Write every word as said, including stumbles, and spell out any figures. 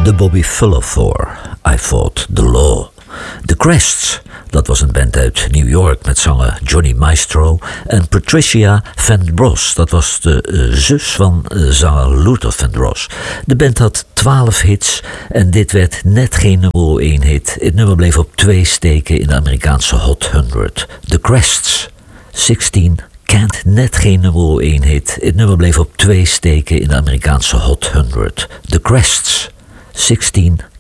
De Bobby Fuller Four, I Fought the Law. The Crests, dat was een band uit New York met zanger Johnny Maestro. En Patricia Vandross, dat was de uh, zus van uh, zanger Luther Vandross. De band had twaalf hits en dit werd net geen nummer één hit. Het nummer bleef op twee steken in de Amerikaanse Hot honderd. The Crests, zestien, Can't, net geen nummer één hit. Het nummer bleef op twee steken in de Amerikaanse Hot honderd. The Crests, zestien,